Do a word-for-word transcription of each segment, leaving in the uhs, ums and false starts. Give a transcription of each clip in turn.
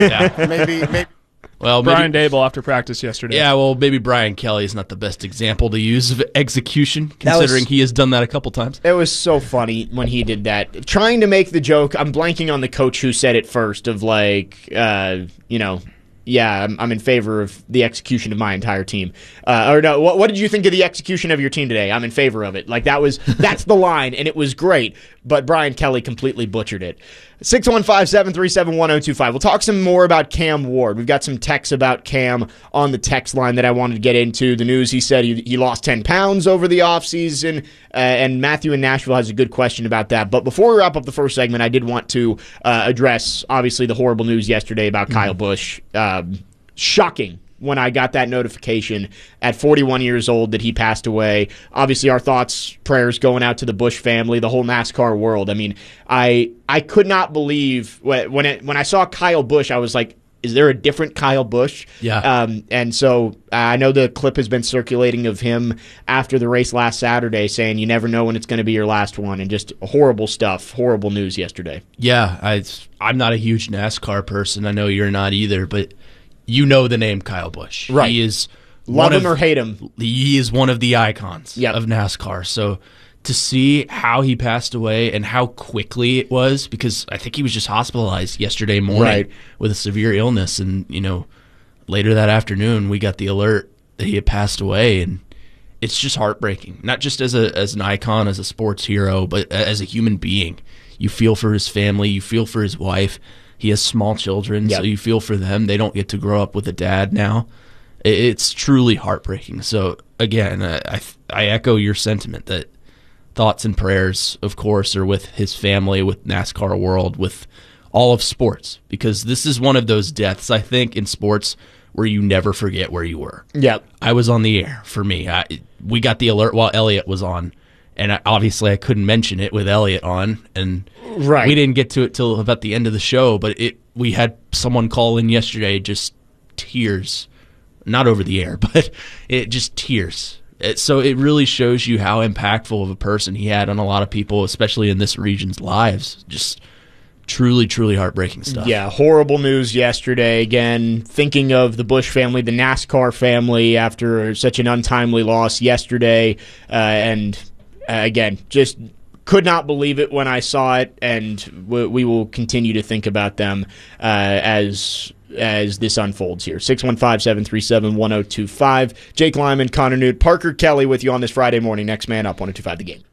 Yeah. maybe, maybe. Well, Brian maybe, Dable after practice yesterday. Yeah, well, maybe Brian Kelly is not the best example to use of execution, considering was, he has done that a couple times. It was so funny when he did that. Trying to make the joke, I'm blanking on the coach who said it first, of like, uh, you know, yeah, I'm, I'm in favor of the execution of my entire team. Uh, or no, what, what did you think of the execution of your team today? I'm in favor of it. Like, that was, that's the line, and it was great. But Brian Kelly completely butchered it. six one five, seven three seven, one oh two five. We'll talk some more about Cam Ward. We've got some texts about Cam on the text line that I wanted to get into. The news, he said he, he lost ten pounds over the offseason, uh, and Matthew in Nashville has a good question about that. But before we wrap up the first segment, I did want to uh, address, obviously, the horrible news yesterday about mm-hmm. Kyle Busch. Um, shocking when I got that notification at forty-one years old that he passed away. Obviously, our thoughts, prayers going out to the Busch family, the whole NASCAR world. I mean, I I could not believe when it, when I saw Kyle Busch, I was like, is there a different Kyle Busch? Yeah. Um, and so uh, I know the clip has been circulating of him after the race last Saturday saying you never know when it's going to be your last one, and just horrible stuff, horrible news yesterday. Yeah, I, I'm not a huge NASCAR person. I know you're not either, but you know the name Kyle Busch. Right. He is Love him of, or hate him. He is one of the icons yep. of NASCAR. So to see how he passed away and how quickly it was, because I think he was just hospitalized yesterday morning right. with a severe illness, and you know, later that afternoon we got the alert that he had passed away, and it's just heartbreaking. Not just as a as an icon, as a sports hero, but as a human being. You feel for his family, you feel for his wife. He has small children, yep. so you feel for them. They don't get to grow up with a dad now. It's truly heartbreaking. So again, I I echo your sentiment that thoughts and prayers, of course, are with his family, with NASCAR world, with all of sports, because this is one of those deaths, I think, in sports where you never forget where you were. Yep. I was on the air for me. I, we got the alert while Elliott was on, and I, obviously I couldn't mention it with Elliott on, and right. we didn't get to it till about the end of the show, but it we had someone call in yesterday, just tears, not over the air, but it just tears. It, so it really shows you how impactful of a person he had on a lot of people, especially in this region's lives. Just truly, truly heartbreaking stuff. Yeah, horrible news yesterday. Again, thinking of the Busch family, the NASCAR family, after such an untimely loss yesterday. Uh, and uh, again, just could not believe it when I saw it, and we, we will continue to think about them uh, as... as this unfolds here. six one five, seven three seven, one oh two five. Jake Lyman, Connor Newt, Parker Kelly with you on this Friday morning. Next man up, one oh two five The Game.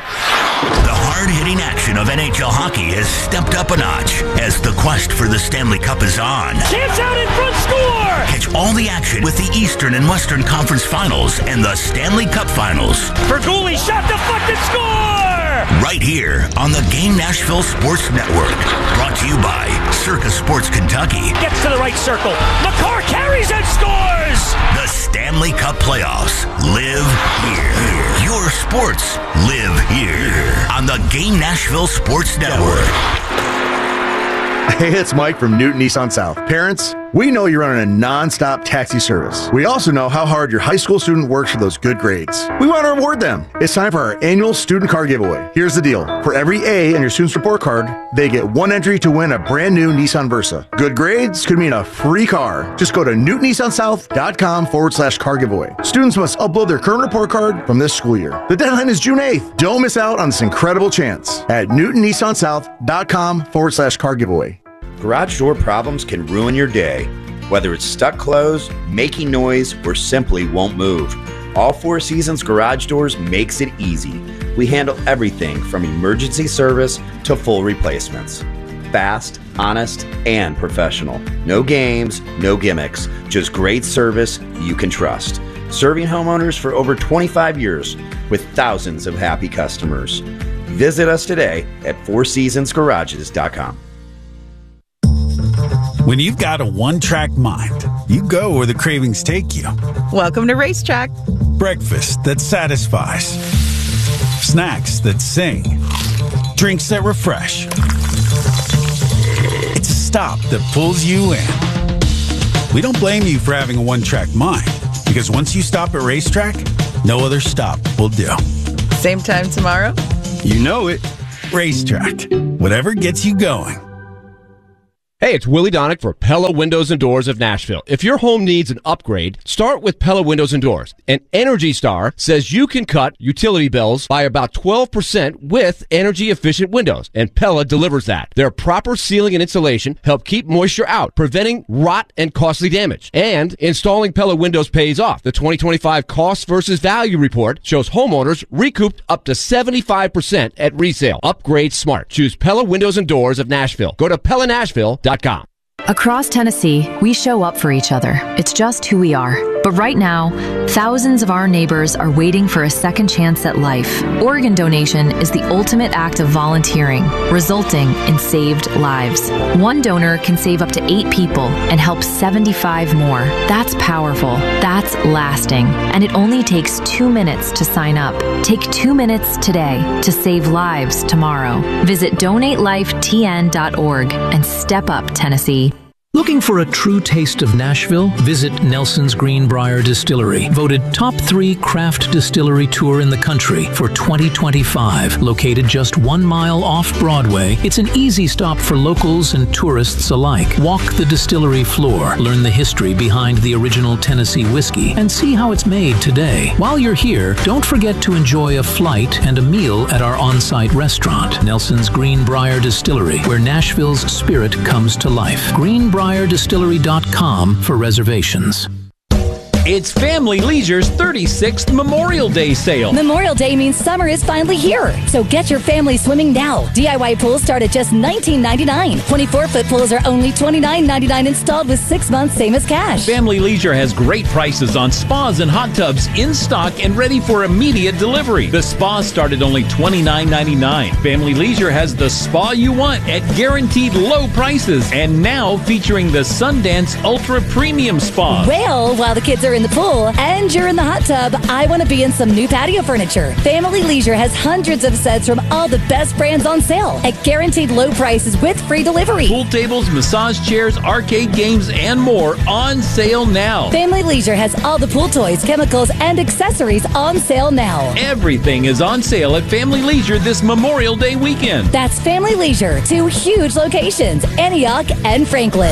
The hard-hitting action of N H L hockey has stepped up a notch as the quest for the Stanley Cup is on. Chance out in front, score! Catch all the action with the Eastern and Western Conference Finals and the Stanley Cup Finals. Berguli shot deflected, score! Right here on the Game Nashville Sports Network. Brought to you by Circus Sports Kentucky. Gets to the right circle. McCarr carries and scores! The Stanley Cup Playoffs live here. Your sports live here on the Game Nashville Sports Network. Hey, it's Mike from Newton Nissan South. Parents, we know you're running a non-stop taxi service. We also know how hard your high school student works for those good grades. We want to reward them. It's time for our annual student car giveaway. Here's the deal. For every A on your student's report card, they get one entry to win a brand new Nissan Versa. Good grades could mean a free car. Just go to newton nissan south dot com forward slash car giveaway. Students must upload their current report card from this school year. The deadline is June eighth. Don't miss out on this incredible chance at newton nissan south dot com forward slash car giveaway. Garage door problems can ruin your day. Whether it's stuck closed, making noise, or simply won't move, All Four Seasons Garage Doors makes it easy. We handle everything from emergency service to full replacements. Fast, honest, and professional. No games, no gimmicks, just great service you can trust. Serving homeowners for over twenty-five years with thousands of happy customers. Visit us today at four seasons garages dot com. When you've got a one-track mind, you go where the cravings take you. Welcome to Racetrack. Breakfast that satisfies. Snacks that sing. Drinks that refresh. It's a stop that pulls you in. We don't blame you for having a one-track mind, because once you stop at Racetrack, no other stop will do. Same time tomorrow? You know it. Racetrack. Whatever gets you going. Hey, it's Willie Donick for Pella Windows and Doors of Nashville. If your home needs an upgrade, start with Pella Windows and Doors. And Energy Star says you can cut utility bills by about twelve percent with energy-efficient windows, and Pella delivers that. Their proper sealing and insulation help keep moisture out, preventing rot and costly damage. And installing Pella windows pays off. The twenty twenty-five Cost versus Value Report shows homeowners recouped up to seventy-five percent at resale. Upgrade smart. Choose Pella Windows and Doors of Nashville. Go to Pella Nashville dot com. Across Tennessee, we show up for each other. It's just who we are. But right now, thousands of our neighbors are waiting for a second chance at life. Organ donation is the ultimate act of volunteering, resulting in saved lives. One donor can save up to eight people and help seventy-five more. That's powerful. That's lasting. And it only takes two minutes to sign up. Take two minutes today to save lives tomorrow. Visit donate life t n dot org and step up, Tennessee. Looking for a true taste of Nashville? Visit Nelson's Greenbrier Distillery, voted top three craft distillery tour in the country for twenty twenty-five. Located just one mile off Broadway, it's an easy stop for locals and tourists alike. Walk the distillery floor, learn the history behind the original Tennessee whiskey, and see how it's made today. While you're here, don't forget to enjoy a flight and a meal at our on-site restaurant, Nelson's Greenbrier Distillery, where Nashville's spirit comes to life. Greenbrier Distillery dot com for reservations. It's Family Leisure's thirty-sixth Memorial Day sale. Memorial Day means summer is finally here, so get your family swimming now. D I Y pools start at just nineteen ninety-nine. twenty-four foot pools are only twenty-nine ninety-nine installed with six months, same as cash. Family Leisure has great prices on spas and hot tubs in stock and ready for immediate delivery. The spas start at only twenty-nine ninety-nine. Family Leisure has the spa you want at guaranteed low prices, and now featuring the Sundance Ultra Premium Spa. Well, while the kids are in the pool and you're in the hot tub, I want to be in some new patio furniture. Family Leisure has hundreds of sets from all the best brands on sale at guaranteed low prices with free delivery. Pool tables, massage chairs, arcade games, and more on sale now. Family Leisure has all the pool toys, chemicals, and accessories on sale now. Everything is on sale at Family Leisure this Memorial Day weekend. That's Family Leisure, two huge locations, Antioch and Franklin.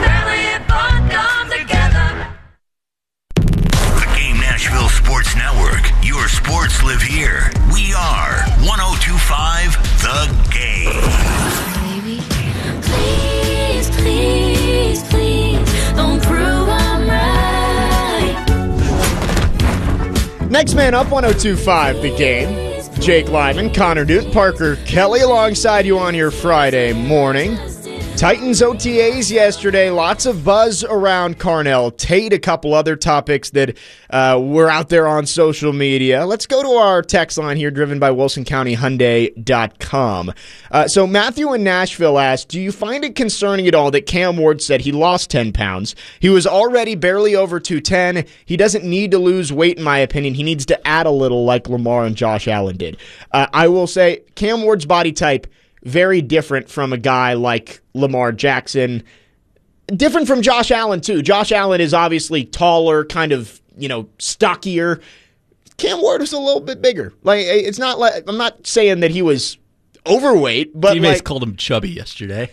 Nashville Sports Network. Your sports live here. We are one oh two point five The Game. Baby, please, please, please, don't prove I'm right. Next man up, one oh two point five The Game. Jake Lyman, Connor Newton, Parker Kelly alongside you on your Friday morning. Titans O T As yesterday, lots of buzz around Carnell Tate, a couple other topics that uh, were out there on social media. Let's go to our text line here, driven by Wilson County Hyundai dot com. Uh, so Matthew in Nashville asked, do you find it concerning at all that Cam Ward said he lost ten pounds? He was already barely over two ten. He doesn't need to lose weight, in my opinion. He needs to add a little like Lamar and Josh Allen did. Uh, I will say Cam Ward's body type, very different from a guy like Lamar Jackson. Different from Josh Allen, too. Josh Allen is obviously taller, kind of, you know, stockier. Cam Ward was a little bit bigger. Like, it's not like, I'm not saying that he was overweight, but teammates like, called him chubby yesterday.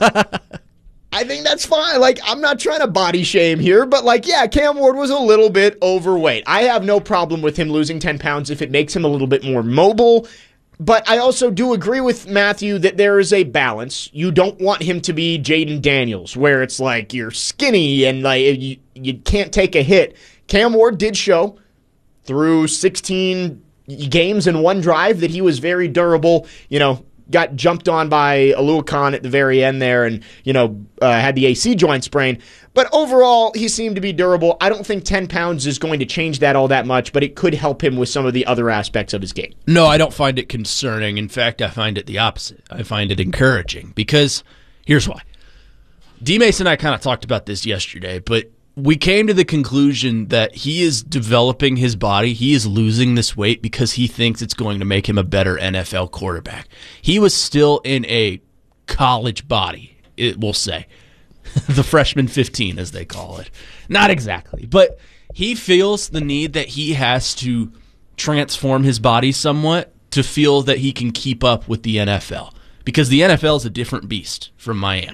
I think that's fine. Like, I'm not trying to body shame here, but like, yeah, Cam Ward was a little bit overweight. I have no problem with him losing ten pounds if it makes him a little bit more mobile. But I also do agree with Matthew that there is a balance. You don't want him to be Jaden Daniels, where it's like you're skinny and like you, you can't take a hit. Cam Ward did show through sixteen games in one drive that he was very durable. You know, got jumped on by Alua Khan at the very end there and, you know, uh, had the A C joint sprain. But overall, he seemed to be durable. I don't think ten pounds is going to change that all that much, but it could help him with some of the other aspects of his game. No, I don't find it concerning. In fact, I find it the opposite. I find it encouraging because here's why. D-Mace and I kind of talked about this yesterday, but we came to the conclusion that he is developing his body. He is losing this weight because he thinks it's going to make him a better N F L quarterback. He was still in a college body, it will say. The freshman fifteen, as they call it. Not exactly, but he feels the need that he has to transform his body somewhat to feel that he can keep up with the N F L. Because the N F L is a different beast from Miami.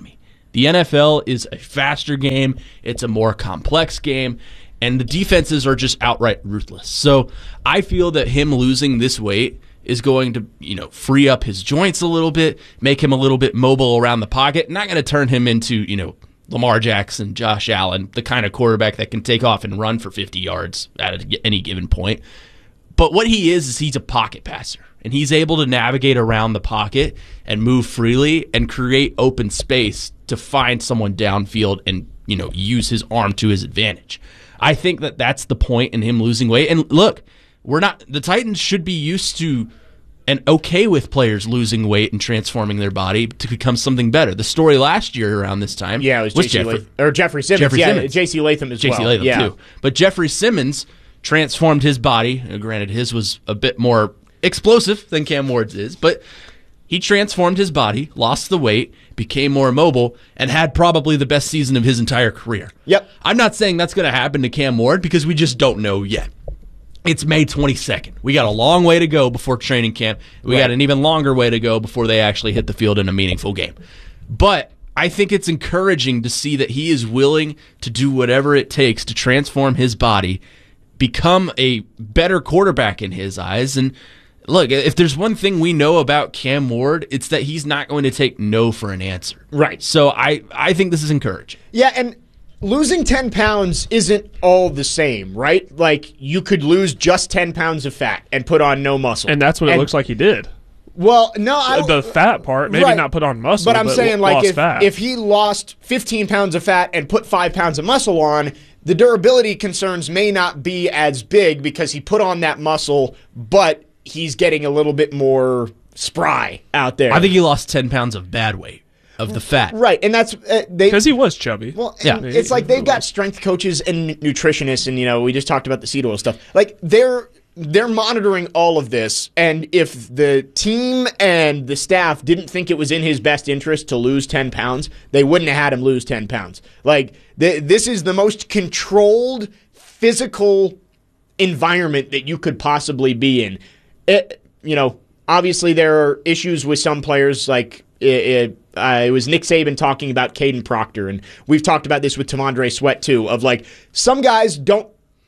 The N F L is a faster game. It's a more complex game. And the defenses are just outright ruthless. So I feel that him losing this weight is going to, you know, free up his joints a little bit, make him a little bit mobile around the pocket, not going to turn him into, you know, Lamar Jackson, Josh Allen, the kind of quarterback that can take off and run for fifty yards at any given point. But what he is, is he's a pocket passer, and he's able to navigate around the pocket and move freely and create open space to find someone downfield and, you know, use his arm to his advantage. I think that that's the point in him losing weight. And look, we're not the Titans should be used to and okay with players losing weight and transforming their body to become something better. The story last year around this time, yeah, it was, was J C Jeffrey Latham, or Jeffrey Simmons, Jeffrey yeah, Simmons. J C Latham as J C well, Latham yeah. too. But Jeffrey Simmons transformed his body. Granted, his was a bit more explosive than Cam Ward's is, but he transformed his body, lost the weight, became more mobile, and had probably the best season of his entire career. Yep. I'm not saying that's going to happen to Cam Ward because we just don't know yet. It's May twenty-second. We got a long way to go before training camp. We Right. got an even longer way to go before they actually hit the field in a meaningful game. But I think it's encouraging to see that he is willing to do whatever it takes to transform his body, become a better quarterback in his eyes. And look, if there's one thing we know about Cam Ward, it's that he's not going to take no for an answer. Right. So I, I think this is encouraging. Yeah, and losing ten pounds isn't all the same, right? Like, you could lose just ten pounds of fat and put on no muscle. And that's what it looks like he did. Well, no, I, the fat part, maybe right. not put on muscle, but I'm but saying, lo- like, lost if, fat. if he lost fifteen pounds of fat and put five pounds of muscle on, the durability concerns may not be as big because he put on that muscle, but he's getting a little bit more spry out there. I think he lost ten pounds of bad weight, of the fat. Right, and that's uh, they because he was chubby. Well, Yeah. and it's like they've got strength coaches and nutritionists, and you know we just talked about the seed oil stuff. Like they're they're monitoring all of this, and if the team and the staff didn't think it was in his best interest to lose ten pounds, they wouldn't have had him lose ten pounds. Like th- this is the most controlled physical environment that you could possibly be in. It, you know, obviously there are issues with some players, like it, it, uh, it was Nick Saban talking about Caden Proctor, and we've talked about this with Tamondre Sweat too, of like some guys don't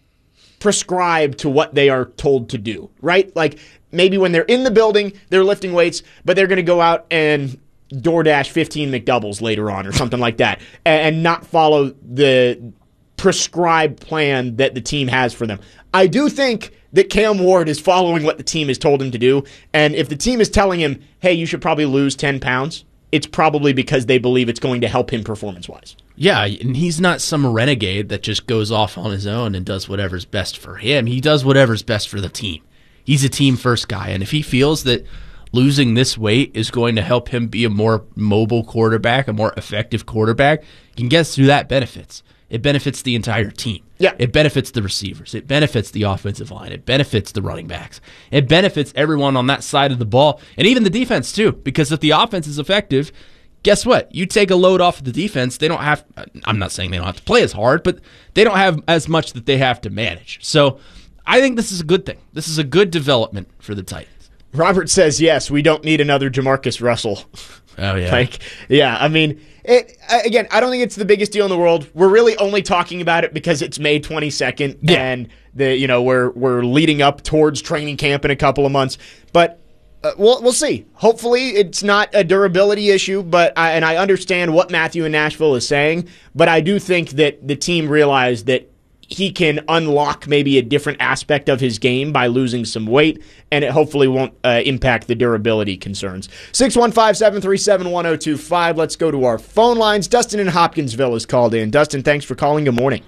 prescribe to what they are told to do, right? Like maybe when they're in the building, they're lifting weights, but they're going to go out and DoorDash fifteen McDoubles later on or something like that, and, and not follow the prescribed plan that the team has for them. I do think that Cam Ward is following what the team has told him to do, and if the team is telling him, hey, you should probably lose ten pounds, it's probably because they believe it's going to help him performance-wise. Yeah, and he's not some renegade that just goes off on his own and does whatever's best for him. He does whatever's best for the team. He's a team-first guy, and if he feels that losing this weight is going to help him be a more mobile quarterback, a more effective quarterback, you can guess who that benefits. It benefits the entire team. Yeah. It benefits the receivers. It benefits the offensive line. It benefits the running backs. It benefits everyone on that side of the ball, and even the defense too, because if the offense is effective, guess what? You take a load off of the defense, they don't have, I'm not saying they don't have to play as hard, but they don't have as much that they have to manage. So I think this is a good thing. This is a good development for the Titans. Robert says, yes, we don't need another Jamarcus Russell. Oh, yeah. Like, yeah, I mean, it, again, I don't think it's the biggest deal in the world. We're really only talking about it because it's May twenty-second, Yeah. and the you know we're we're leading up towards training camp in a couple of months. But uh, we'll we'll see. Hopefully, it's not a durability issue. But I, and I understand what Matthew in Nashville is saying. But I do think that the team realized that he can unlock maybe a different aspect of his game by losing some weight, and it hopefully won't uh, impact the durability concerns. six one five, seven three seven, one oh two five. Let's go to our phone lines. Dustin in Hopkinsville is called in. Dustin, thanks for calling. Good morning.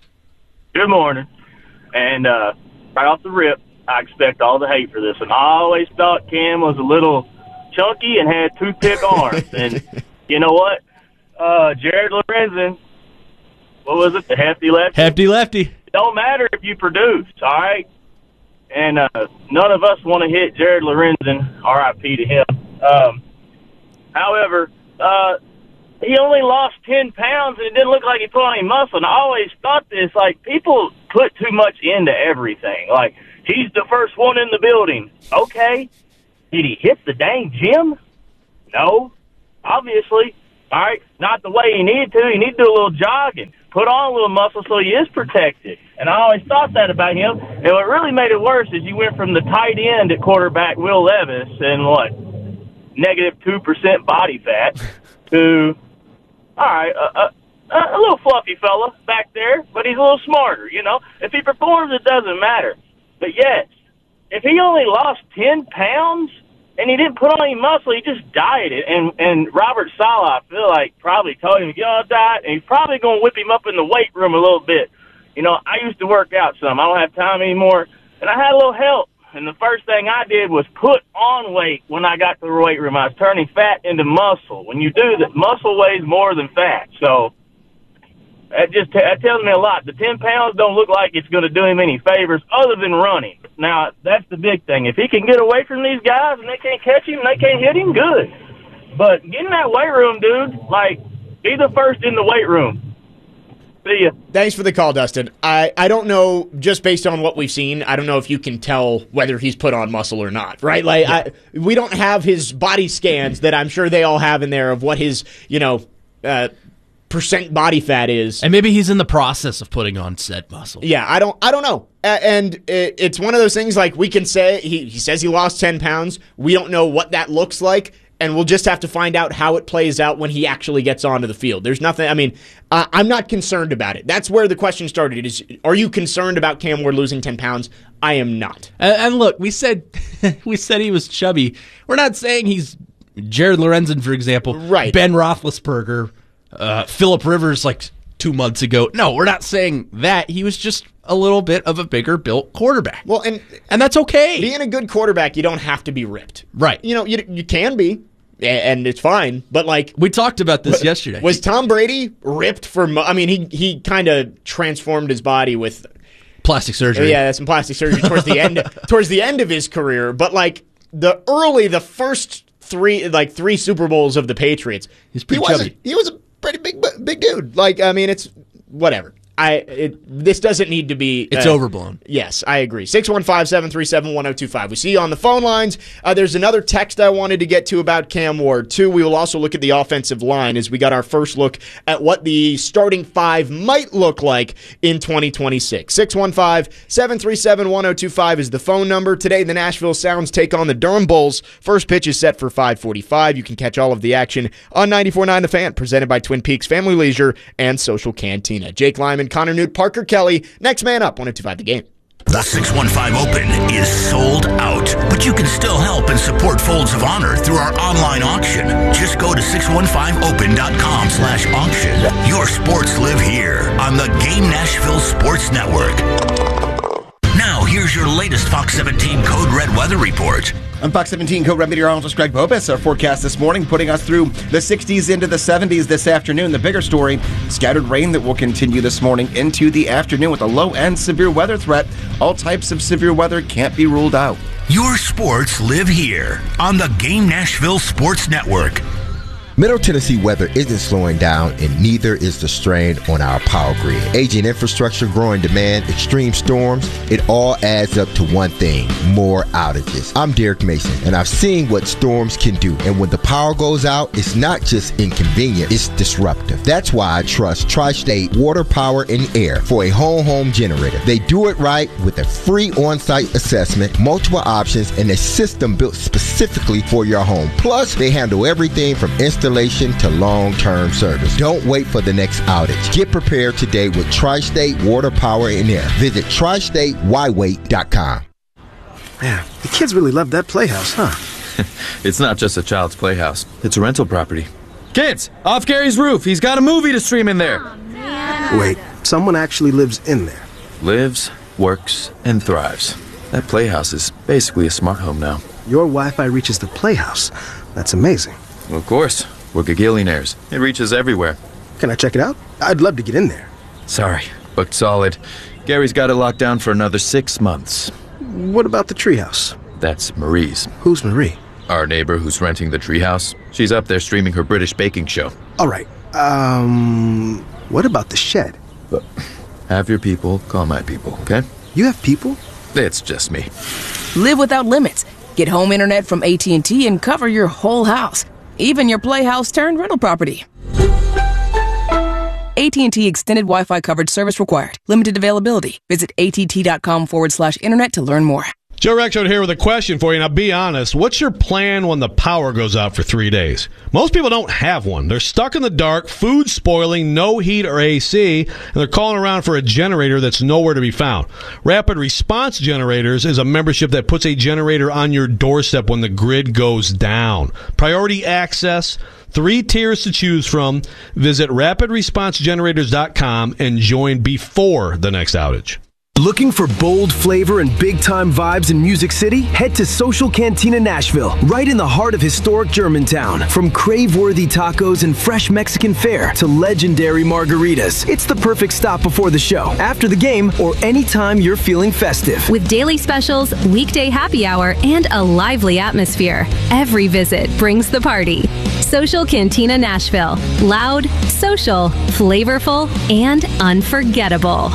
Good morning. And uh, right off the rip, I expect all the hate for this. And I always thought Cam was a little chunky and had toothpick arms. And you know what? Uh, Jared Lorenzen, what was it, the hefty lefty? Hefty lefty. It don't matter if you produce, all right? And uh, none of us want to hit Jared Lorenzen, R I P to him. Um, however, uh, he only lost ten pounds, and it didn't look like he put on any muscle. And I always thought this, like, people put too much into everything. Like, he's the first one in the building. Okay. Did he hit the dang gym? No, obviously. All right, not the way he needed to. He needed to do a little jogging, put on a little muscle so he is protected. And I always thought that about him. And what really made it worse is he went from the tight end at quarterback, Will Levis, and what, negative two percent body fat, to, all right, a, a, a little fluffy fella back there, but he's a little smarter, you know. If he performs, it doesn't matter. But yes, if he only lost ten pounds, and he didn't put on any muscle, he just dieted. And and Robert Saleh, I feel like, probably told him to get on a diet, and he's probably going to whip him up in the weight room a little bit. You know, I used to work out some. I don't have time anymore. And I had a little help. And the first thing I did was put on weight when I got to the weight room. I was turning fat into muscle. When you do that, muscle weighs more than fat. So that just that tells me a lot. The ten pounds don't look like it's going to do him any favors other than running. Now, that's the big thing. If he can get away from these guys and they can't catch him, they can't hit him, good. But get in that weight room, dude. Like, be the first in the weight room. See ya. Thanks for the call, Dustin. I, I don't know, just based on what we've seen, I don't know if you can tell whether he's put on muscle or not, right? Like, yeah. I, we don't have his body scans that I'm sure they all have in there of what his, you know, uh, percent body fat is. And maybe he's in the process of putting on said muscle. Yeah, I don't I don't know. Uh, and it, it's one of those things, like, we can say, he, he says he lost ten pounds. We don't know what that looks like. And we'll just have to find out how it plays out when he actually gets onto the field. There's nothing, I mean, uh, I'm not concerned about it. That's where the question started, is, are you concerned about Cam Ward losing ten pounds? I am not. And, and look, we said we said he was chubby. We're not saying he's Jared Lorenzen, for example. Right. Ben Roethlisberger, uh, Phillip Rivers, like two months ago. No, we're not saying that. He was just a little bit of a bigger built quarterback. Well, and and that's okay. Being a good quarterback, you don't have to be ripped. Right. You know, you you can be. And it's fine, but like we talked about this yesterday. Was Tom Brady ripped for? Mo- I mean, he he kind of transformed his body with plastic surgery. Yeah, some plastic surgery towards the end towards the end of his career. But like the early, the first three like three Super Bowls of the Patriots, he's pretty he chubby. He was a pretty big big dude. Like, I mean, it's whatever. I it, this doesn't need to be. It's uh, overblown. Yes, I agree. six one five, seven three seven, one oh two five. We see you on the phone lines. Uh, there's another text I wanted to get to about Cam Ward, too. We will also look at the offensive line as we got our first look at what the starting five might look like in twenty twenty-six. six one five, seven three seven, one oh two five is the phone number. Today, the Nashville Sounds take on the Durham Bulls. First pitch is set for five forty-five. You can catch all of the action on ninety-four point nine The Fan, presented by Twin Peaks Family Leisure and Social Cantina. Jake Lyman, Connor Newt, Parker Kelly. Next man up, one oh two five The Game. The six one five Open is sold out, but you can still help and support Folds of Honor through our online auction. Just go to six one five open dot com slash auction. Your sports live here on the Game Nashville Sports Network. Now, here's your latest Fox seventeen Code Red weather report. I'm Fox seventeen Code Red meteorologist Greg Bobus. Our forecast this morning putting us through the sixties into the seventies this afternoon. The bigger story, scattered rain that will continue this morning into the afternoon with a low-end severe weather threat. All types of severe weather can't be ruled out. Your sports live here on the Game Nashville Sports Network. Middle Tennessee weather isn't slowing down, and neither is the strain on our power grid. Aging infrastructure, growing demand, extreme storms, it all adds up to one thing: more outages. I'm Derek Mason, and I've seen what storms can do. And when the power goes out, it's not just inconvenient, it's disruptive. That's why I trust Tri-State Water, Power, and Air for a whole home generator. They do it right with a free on-site assessment, multiple options, and a system built specifically for your home. Plus, they handle everything from installation to long-term service. Don't wait for the next outage. Get prepared today with Tri-State Water, Power, and Air. Visit tri state y wait dot com. Man, the kids really love that playhouse, huh? It's not just a child's playhouse. It's a rental property. Kids, off Gary's roof. He's got a movie to stream in there. Oh, wait, someone actually lives in there. Lives, works, and thrives. That playhouse is basically a smart home now. Your Wi-Fi reaches the playhouse. That's amazing. Well, of course. We're gagillionaires. It reaches everywhere. Can I check it out? I'd love to get in there. Sorry, booked solid. Gary's got it locked down for another six months. What about the treehouse? That's Marie's. Who's Marie? Our neighbor who's renting the treehouse. She's up there streaming her British baking show. All right. Um, what about the shed? But have your people call my people, okay? You have people? It's just me. Live without limits. Get home internet from A T and T and cover your whole house. Even your playhouse turned rental property. A T and T Extended Wi-Fi Coverage Service required. Limited availability. Visit att.com forward slash internet to learn more. Joe Rexrode here with a question for you. Now, be honest. What's your plan when the power goes out for three days? Most people don't have one. They're stuck in the dark, food spoiling, no heat or A C, and they're calling around for a generator that's nowhere to be found. Rapid Response Generators is a membership that puts a generator on your doorstep when the grid goes down. Priority access, three tiers to choose from. Visit rapid response generators dot com and join before the next outage. Looking for bold flavor and big-time vibes in Music City? Head to Social Cantina Nashville, right in the heart of historic Germantown. From crave-worthy tacos and fresh Mexican fare to legendary margaritas, it's the perfect stop before the show, after the game, or anytime you're feeling festive. With daily specials, weekday happy hour, and a lively atmosphere, every visit brings the party. Social Cantina Nashville. Loud, social, flavorful, and unforgettable.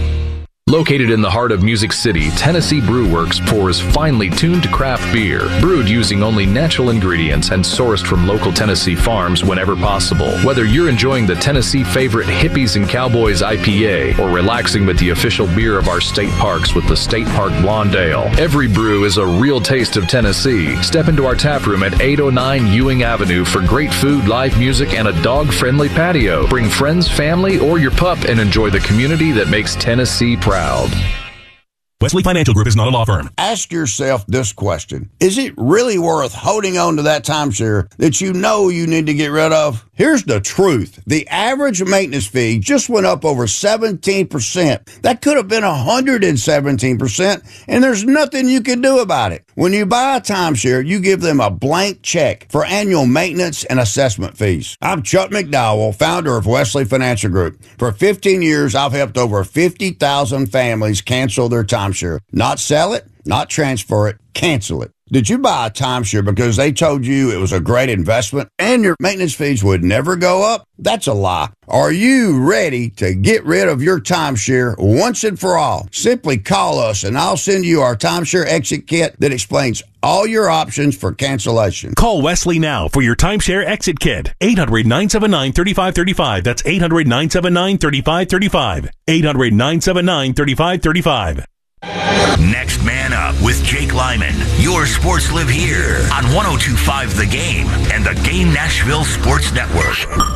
Located in the heart of Music City, Tennessee Brew Works pours finely tuned craft beer, brewed using only natural ingredients and sourced from local Tennessee farms whenever possible. Whether you're enjoying the Tennessee favorite Hippies and Cowboys I P A or relaxing with the official beer of our state parks with the State Park Blonde Ale, every brew is a real taste of Tennessee. Step into our tap room at eight oh nine Ewing Avenue for great food, live music, and a dog-friendly patio. Bring friends, family, or your pup and enjoy the community that makes Tennessee proud. Wesley Financial Group is not a law firm. Ask yourself this question. Is it really worth holding on to that timeshare that you know you need to get rid of? Here's the truth. The average maintenance fee just went up over seventeen percent. That could have been one hundred seventeen percent, and there's nothing you can do about it. When you buy a timeshare, you give them a blank check for annual maintenance and assessment fees. I'm Chuck McDowell, founder of Wesley Financial Group. For fifteen years, I've helped over fifty thousand families cancel their timeshare. Not sell it, not transfer it, cancel it. Did you buy a timeshare because they told you it was a great investment and your maintenance fees would never go up? That's a lie. Are you ready to get rid of your timeshare once and for all? Simply call us and I'll send you our timeshare exit kit that explains all your options for cancellation. Call Wesley now for your timeshare exit kit. eight hundred, nine seven nine, three five three five. That's eight hundred, nine seven nine, three five three five. eight hundred, nine seven nine, three five three five. Next Man Up with Jake Lyman. Your sports live here on one oh two point five The Game and the Game Nashville Sports Network.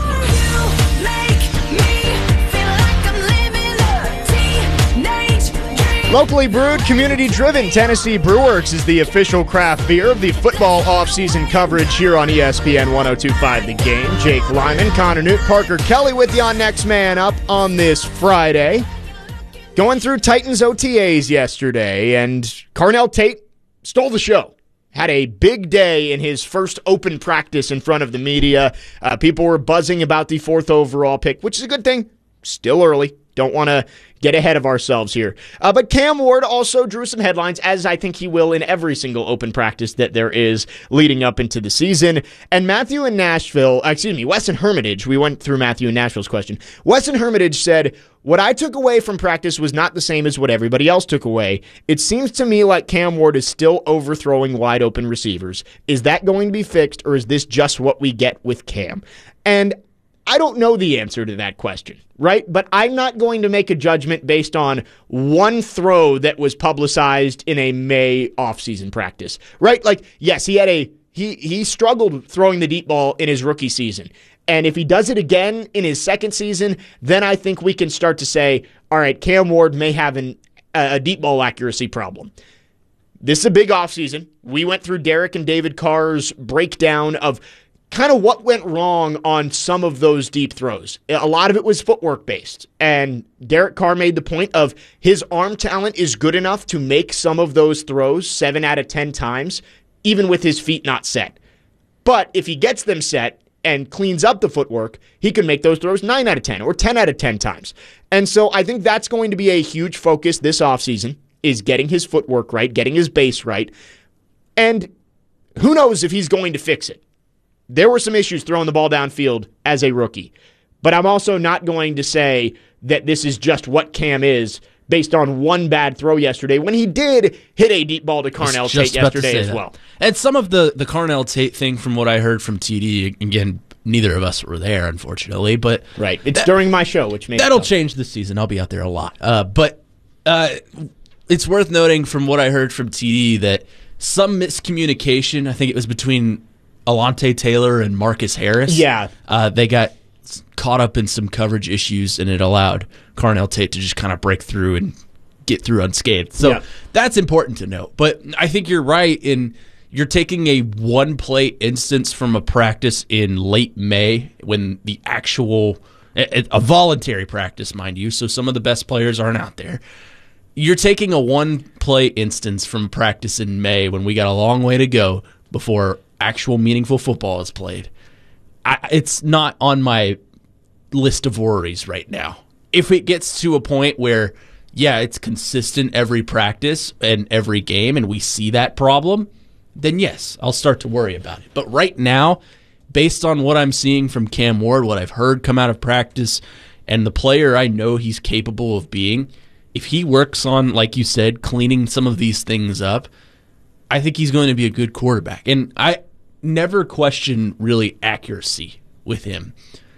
Locally brewed, community-driven, Tennessee Brew Works is the official craft beer of the football offseason coverage here on E S P N one oh two point five The Game. Jake Lyman, Connor Newt, Parker Kelly with you on Next Man Up on this Friday. Going through Titans O T As yesterday, and Carnell Tate stole the show. Had a big day in his first open practice in front of the media. Uh, people were buzzing about the fourth overall pick, which is a good thing. Still early. Don't want to get ahead of ourselves here. Uh, but Cam Ward also drew some headlines, as I think he will in every single open practice that there is leading up into the season. And Matthew in Nashville, excuse me, Weston Hermitage, we went through Matthew in Nashville's question. Weston Hermitage said, what I took away from practice was not the same as what everybody else took away. It seems to me like Cam Ward is still overthrowing wide open receivers. Is that going to be fixed, or is this just what we get with Cam? And I don't know the answer to that question, right? But I'm not going to make a judgment based on one throw that was publicized in a May offseason practice, right? Like, yes, he had a he he struggled throwing the deep ball in his rookie season. And if he does it again in his second season, then I think we can start to say, all right, Cam Ward may have an, a deep ball accuracy problem. This is a big offseason. We went through Derek and David Carr's breakdown of kind of what went wrong on some of those deep throws. A lot of it was footwork based. And Derek Carr made the point of his arm talent is good enough to make some of those throws seven out of ten times, even with his feet not set. But if he gets them set and cleans up the footwork, he can make those throws nine out of ten or ten out of ten times. And so I think that's going to be a huge focus this offseason, is getting his footwork right, getting his base right. And who knows if he's going to fix it. There were some issues throwing the ball downfield as a rookie. But I'm also not going to say that this is just what Cam is based on one bad throw yesterday, when he did hit a deep ball to Carnell Tate yesterday as well. And some of the, the Carnell Tate thing, from what I heard from T D, again, neither of us were there, unfortunately. But right, it's that, during my show, which makes that'll sense. change this season. I'll be out there a lot. Uh, but uh, it's worth noting from what I heard from T D that some miscommunication, I think it was between Alante Taylor and Marcus Harris. Yeah. Uh, they got caught up in some coverage issues, and it allowed Carnell Tate to just kind of break through and get through unscathed. So yeah. that's important to note. But I think you're right in you're taking a one-play instance from a practice in late May when the actual a, a voluntary practice, mind you, so some of the best players aren't out there. You're taking a one-play instance from practice in May when we got a long way to go before actual meaningful football is played. I, it's not on my list of worries right now. If it gets to a point where, yeah, it's consistent every practice and every game and we see that problem, then yes, I'll start to worry about it. But right now, based on what I'm seeing from Cam Ward, what I've heard come out of practice, and the player I know he's capable of being, if he works on, like you said, cleaning some of these things up, I think he's going to be a good quarterback. And I never question really accuracy with him.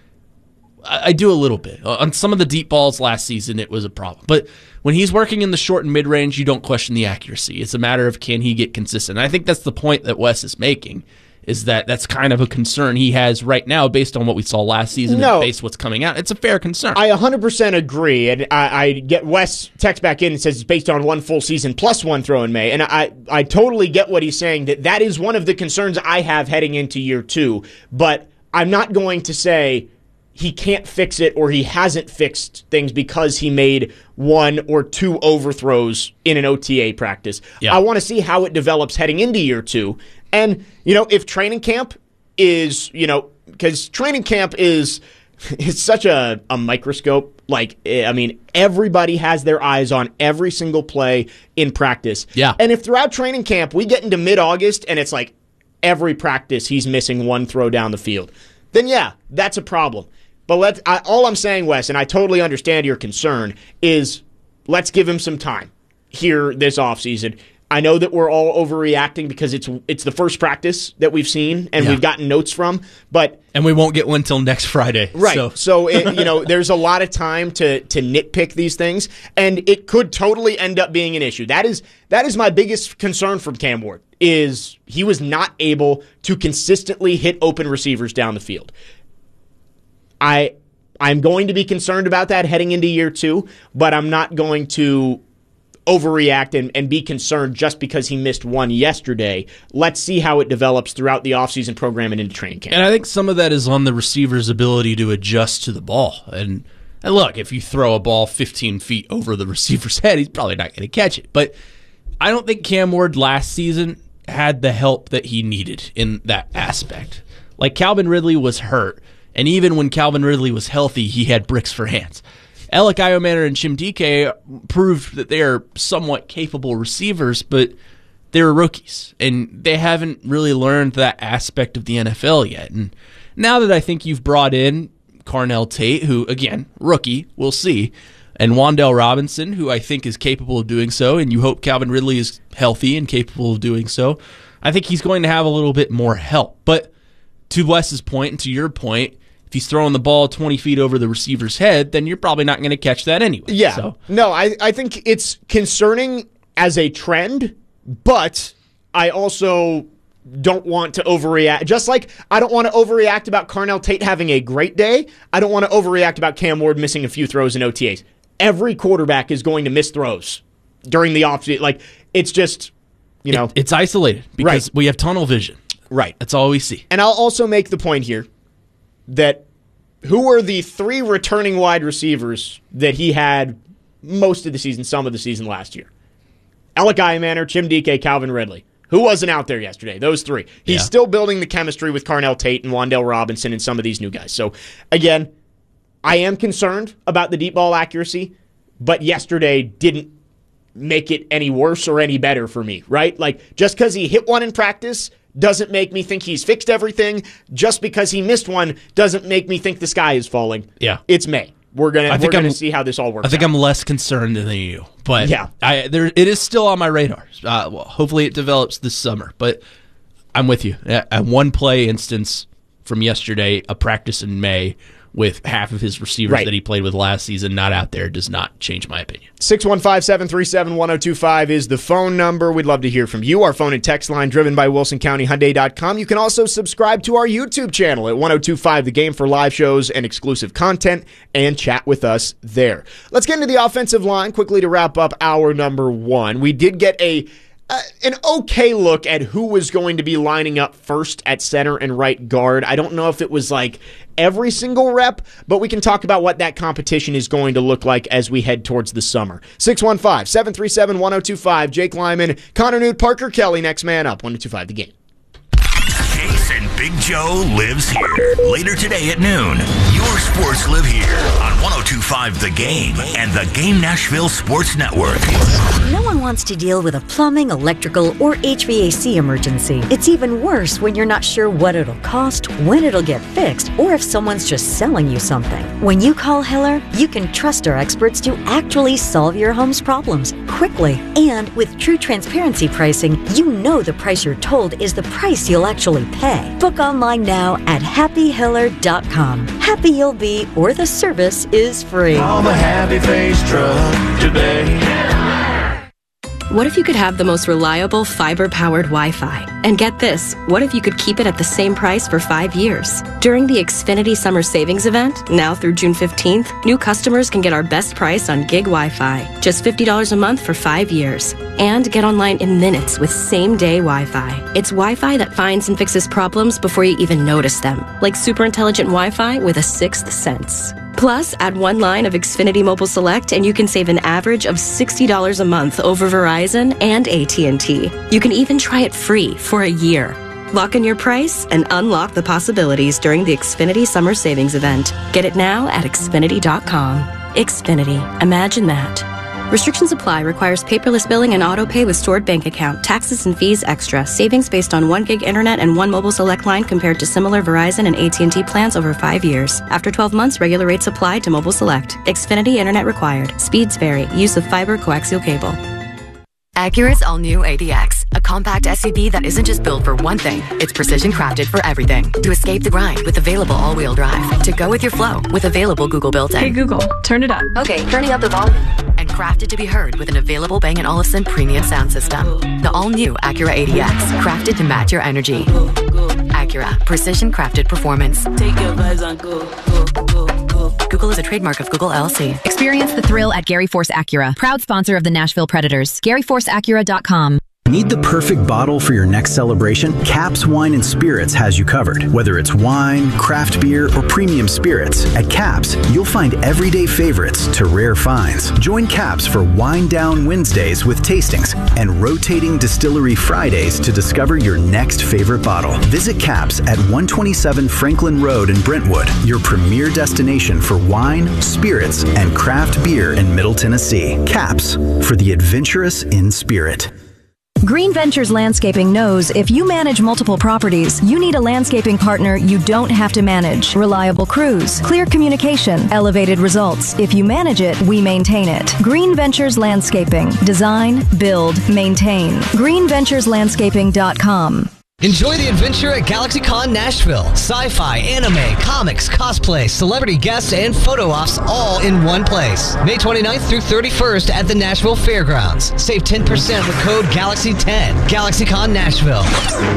I, I do a little bit. On some of the deep balls last season, it was a problem. But when he's working in the short and mid-range, you don't question the accuracy. It's a matter of can he get consistent. And I think that's the point that Wes is making, is that that's kind of a concern he has right now based on what we saw last season no, and based what's coming out. It's a fair concern. I one hundred percent agree. And I, I get Wes text back in and says it's based on one full season plus one throw in May. And I, I totally get what he's saying, that that is one of the concerns I have heading into year two. But I'm not going to say he can't fix it or he hasn't fixed things because he made one or two overthrows in an O T A practice. Yeah. I want to see how it develops heading into year two. And, you know, if training camp is, you know, because training camp is it's such a, a microscope. Like, I mean, everybody has their eyes on every single play in practice. Yeah. And if throughout training camp we get into mid-August and it's like every practice he's missing one throw down the field, then yeah, that's a problem. But let's, I, all I'm saying, Wes, and I totally understand your concern, is let's give him some time here this offseason. I know that we're all overreacting because it's it's the first practice that we've seen and yeah. we've gotten notes from, but and we won't get one till next Friday. Right. So, so it, you know, there's a lot of time to to nitpick these things, and it could totally end up being an issue. That is that is my biggest concern from Cam Ward, is he was not able to consistently hit open receivers down the field. I I'm going to be concerned about that heading into year two, but I'm not going to overreact and, and be concerned just because he missed one yesterday. Let's see how it develops throughout the offseason program and into training camp. And I think some of that is on the receiver's ability to adjust to the ball. And, and look, if you throw a ball fifteen feet over the receiver's head, he's probably not going to catch it. But I don't think Cam Ward last season had the help that he needed in that aspect. Like, Calvin Ridley was hurt, and even when Calvin Ridley was healthy, he had bricks for hands. Alec Iomanner and Chimdike proved that they are somewhat capable receivers, but they're rookies, and they haven't really learned that aspect of the N F L yet. And now that I think you've brought in Carnell Tate, who, again, rookie, we'll see, and Wan'Dale Robinson, who I think is capable of doing so, and you hope Calvin Ridley is healthy and capable of doing so, I think he's going to have a little bit more help. But to Wes's point and to your point, if he's throwing the ball twenty feet over the receiver's head, then you're probably not going to catch that anyway. Yeah. So. No, I, I think it's concerning as a trend, but I also don't want to overreact. Just like I don't want to overreact about Carnell Tate having a great day, I don't want to overreact about Cam Ward missing a few throws in O T As. Every quarterback is going to miss throws during the offseason. Like, it's just, you know. It, it's isolated because right. we have tunnel vision. Right. That's all we see. And I'll also make the point here that who are the three returning wide receivers that he had most of the season, some of the season last year? Alec Iomanner, Chimdike, Calvin Ridley. Who wasn't out there yesterday? Those three. He's yeah. still building the chemistry with Carnell Tate and Wan'Dale Robinson and some of these new guys. So, again, I am concerned about the deep ball accuracy, but yesterday didn't make it any worse or any better for me, right? Like, just because he hit one in practice doesn't make me think he's fixed everything. Just because he missed one doesn't make me think the sky is falling. Yeah. It's May. We're gonna I think we're gonna I'm, see how this all works I think out. I'm less concerned than you, but yeah, I there it is still on my radar. Uh, well, hopefully it develops this summer, but I'm with you. A one play instance from yesterday, a practice in May with half of his receivers Right. that he played with last season not out there does not change my opinion. six one five, seven three seven, one oh two five is the phone number. We'd love to hear from you. Our phone and text line driven by Wilson County Hyundai dot com. You can also subscribe to our YouTube channel at one oh two five The Game for live shows and exclusive content and chat with us there. Let's get into the offensive line quickly to wrap up hour number one. We did get a Uh, an okay look at who was going to be lining up first at center and right guard. I don't know if it was like every single rep, but we can talk about what that competition is going to look like as we head towards the summer. six one five, seven three seven, one oh two five. Jake Lyman, Connor Newt, Parker Kelly, next man up. one oh two five The Game. Chase and Big Joe lives here. Later today at noon, your sports live here on one oh two five The Game and the Game Nashville Sports Network. No one wants to deal with a plumbing, electrical, or H V A C emergency. It's even worse when you're not sure what it'll cost, when it'll get fixed, or if someone's just selling you something. When you call Hiller, you can trust our experts to actually solve your home's problems quickly. And with true transparency pricing, you know the price you're told is the price you'll actually pay. Book online now at happy hiller dot com. Happy you'll be, or the service is free. I'm a happy face truck today. What if you could have the most reliable fiber-powered Wi-Fi? And get this, what if you could keep it at the same price for five years? During the Xfinity Summer Savings Event, now through June fifteenth, new customers can get our best price on gig Wi-Fi, just fifty dollars a month for five years. And get online in minutes with same-day Wi-Fi. It's Wi-Fi that finds and fixes problems before you even notice them, like super intelligent Wi-Fi with a sixth sense. Plus, add one line of Xfinity Mobile Select and you can save an average of sixty dollars a month over Verizon and A T and T. You can even try it free for a year. Lock in your price and unlock the possibilities during the Xfinity Summer Savings Event. Get it now at Xfinity dot com. Xfinity. Imagine that. Restrictions apply. Requires paperless billing and auto pay with stored bank account. Taxes and fees extra. Savings based on one gig internet and one mobile select line compared to similar Verizon and A T and T plans over five years. After twelve months, regular rates apply to mobile select. Xfinity internet required. Speeds vary. Use of fiber coaxial cable. Acura's all-new A D X, a compact S U V that isn't just built for one thing, it's precision crafted for everything. To escape the grind with available all-wheel drive. To go with your flow with available Google built-in. Hey Google, turn it up. Okay, turning up the volume. And crafted to be heard with an available Bang and Olufsen premium sound system. The all-new Acura A D X, crafted to match your energy. Acura, precision crafted performance. Take your vibes on go, go, go, go. Google is a trademark of Google L L C. Experience the thrill at Gary Force Acura, proud sponsor of the Nashville Predators. Gary Force Acura dot com. Need the perfect bottle for your next celebration? Caps Wine and Spirits has you covered. Whether it's wine, craft beer, or premium spirits, at Caps, you'll find everyday favorites to rare finds. Join Caps for Wine Down Wednesdays with tastings and rotating Distillery Fridays to discover your next favorite bottle. Visit Caps at one twenty-seven Franklin Road in Brentwood, your premier destination for wine, spirits, and craft beer in Middle Tennessee. Caps, for the adventurous in spirit. Green Ventures Landscaping knows if you manage multiple properties, you need a landscaping partner you don't have to manage. Reliable crews, clear communication, elevated results. If you manage it, we maintain it. Green Ventures Landscaping. Design, build, maintain. green ventures landscaping dot com. Enjoy the adventure at GalaxyCon Nashville. Sci-fi, anime, comics, cosplay, celebrity guests, and photo ops all in one place. May twenty-ninth through thirty-first at the Nashville Fairgrounds. Save ten percent with code Galaxy ten. GalaxyCon Nashville.